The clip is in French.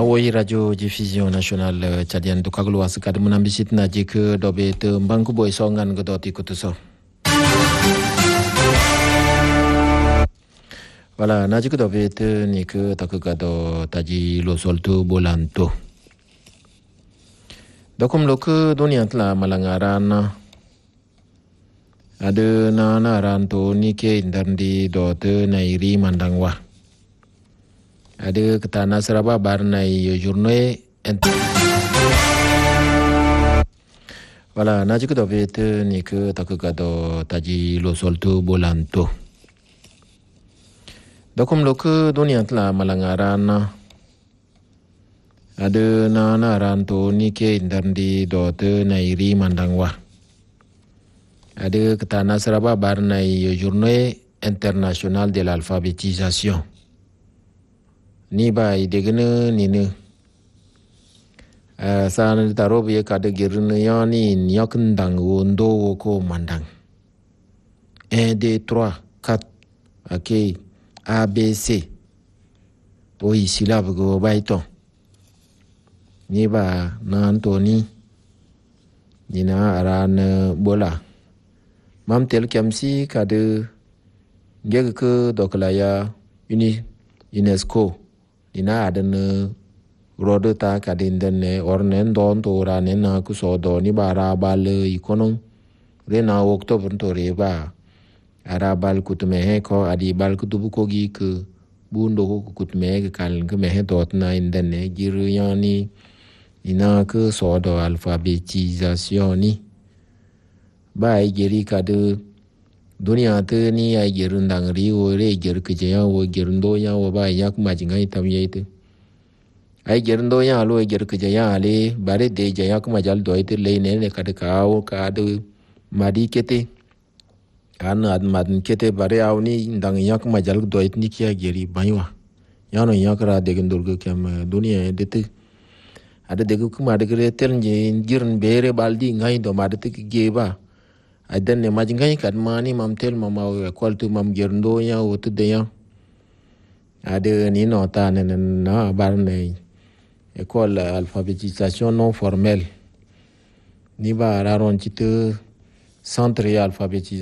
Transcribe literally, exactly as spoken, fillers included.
woi radio diffusion national tchadienne to kaglo askad munambisit na jik dobe te mbangku boy songan godoti kutuso. Voilà, najik dobe te nik takugado taji lo solto bolanto. Dokum lok duniat la malangaran ada nana ranto nike indarndi dote nairi mandangwa. Ada ketana seraba barnai journée voilà naji ko dovet ni ke takugado taji lo solto bolanto dokum lok duniat la malangaran ada nana ranto nike indarndi dote nairi mandangwa ada ketana seraba barnai journée internationale de l'alphabétisation ni ba idegene ni ne uh, san taro be ka de girne yani nyakndang wondo ko mandang un deux trois quatre ok a b c oi silab go baito ni ba nan to ni ni na aran bola mam tel kamsi ka de gege ke doklaya uni UNESCO ina adan rodo ta kadin den ornen don to ranen na ku so do ni bara bal ikonon rena october to reba arabal kutme he ko adi bal kutubu ko gi ke bundo ko kutme ke kal ke me he dot na inden ne giru yani ina ku so do alphabétisation ni ba geri kadu dunia te ni ai gerundang ri o re ger ke ya o gerundo ya o ba yak ma jingai tam yete ai gerundo ya lo ger ke ya le bare de ja yak ma jal do ite le ne ne kad ka o ka de madi kete an ad madn kete bare aw ni ndang yak ma jal do ite ni kia geri baywa ya no yak ra de gendur ke kam dunia de te ada de ku ma de re tel nje girn bere baldi ngai do ma de te ge ba adan ne majingai kad mani mam tel mama kwal tu mam gerndo ya wotu de ya ade ni nota ne na bar ne école alphabétisation non formelle ni ba raron ci te centre alphabétisation